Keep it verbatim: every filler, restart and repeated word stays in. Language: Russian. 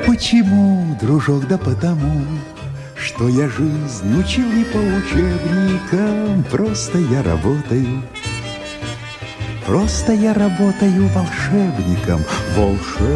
Почему, дружок, да потому, что я жизнь учил не по учебникам. Просто я работаю, просто я работаю волшебником, волшебником.